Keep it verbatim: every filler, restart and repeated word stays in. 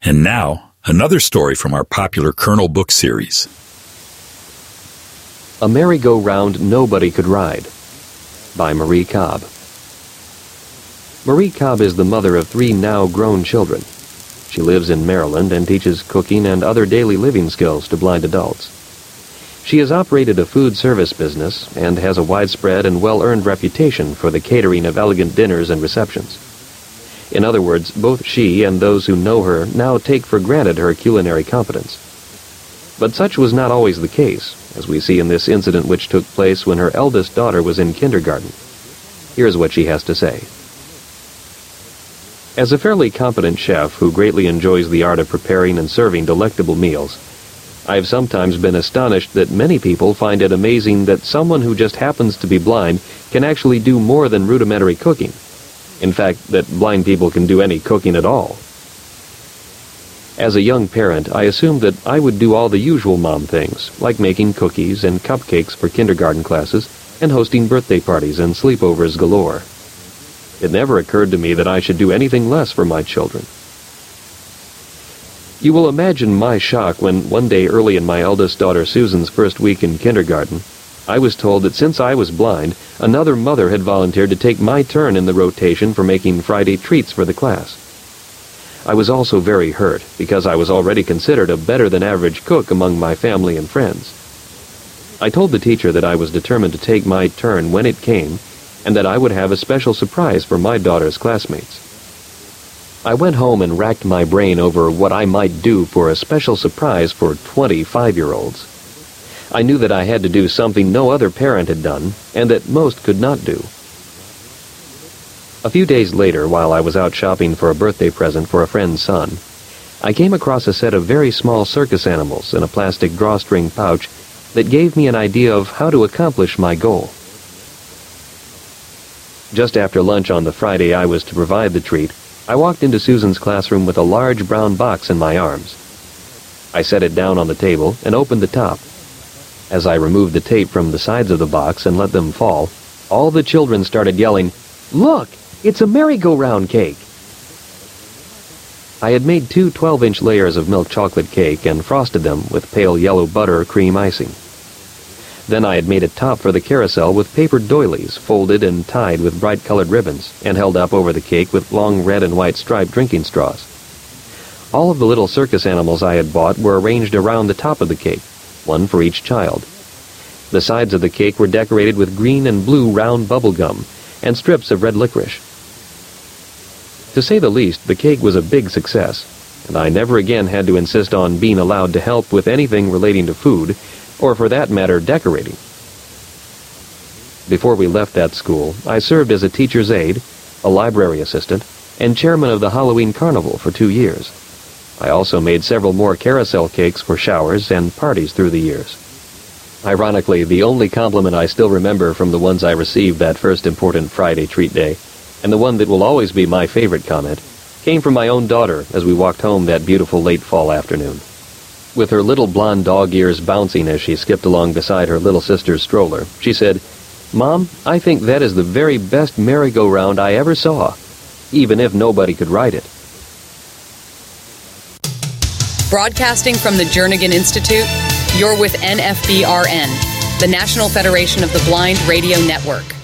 And now, another story from our popular Colonel book series. A Merry-Go-Round Nobody Could Ride by Marie Cobb. Marie Cobb is the mother of three now grown children. She lives in Maryland and teaches cooking and other daily living skills to blind adults. She has operated a food service business and has a widespread and well-earned reputation for the catering of elegant dinners and receptions. In other words, both she and those who know her now take for granted her culinary competence. But such was not always the case, as we see in this incident which took place when her eldest daughter was in kindergarten. Here's what she has to say. As a fairly competent chef who greatly enjoys the art of preparing and serving delectable meals, I have sometimes been astonished that many people find it amazing that someone who just happens to be blind can actually do more than rudimentary cooking. In fact, that blind people can do any cooking at all. As a young parent, I assumed that I would do all the usual mom things, like making cookies and cupcakes for kindergarten classes and hosting birthday parties and sleepovers galore. It never occurred to me that I should do anything less for my children. You will imagine my shock when one day early in my eldest daughter Susan's first week in kindergarten, I was told that since I was blind, another mother had volunteered to take my turn in the rotation for making Friday treats for the class. I was also very hurt, because I was already considered a better-than-average cook among my family and friends. I told the teacher that I was determined to take my turn when it came, and that I would have a special surprise for my daughter's classmates. I went home and racked my brain over what I might do for a special surprise for twenty-five-year-olds. I knew that I had to do something no other parent had done, and that most could not do. A few days later, while I was out shopping for a birthday present for a friend's son, I came across a set of very small circus animals in a plastic drawstring pouch that gave me an idea of how to accomplish my goal. Just after lunch on the Friday I was to provide the treat, I walked into Susan's classroom with a large brown box in my arms. I set it down on the table and opened the top. As I removed the tape from the sides of the box and let them fall, all the children started yelling, "Look! It's a merry-go-round cake!" I had made two twelve-inch layers of milk chocolate cake and frosted them with pale yellow butter cream icing. Then I had made a top for the carousel with paper doilies folded and tied with bright-colored ribbons and held up over the cake with long red and white striped drinking straws. All of the little circus animals I had bought were arranged around the top of the cake, one for each child. The sides of the cake were decorated with green and blue round bubble gum and strips of red licorice. To say the least, the cake was a big success, and I never again had to insist on being allowed to help with anything relating to food, or for that matter, decorating. Before we left that school, I served as a teacher's aide, a library assistant, and chairman of the Halloween Carnival for two years. I also made several more carousel cakes for showers and parties through the years. Ironically, the only compliment I still remember from the ones I received that first important Friday treat day, and the one that will always be my favorite comment, came from my own daughter as we walked home that beautiful late fall afternoon. With her little blonde dog ears bouncing as she skipped along beside her little sister's stroller, she said, "Mom, I think that is the very best merry-go-round I ever saw, even if nobody could ride it." Broadcasting from the Jernigan Institute, you're with N F B R N, the National Federation of the Blind Radio Network.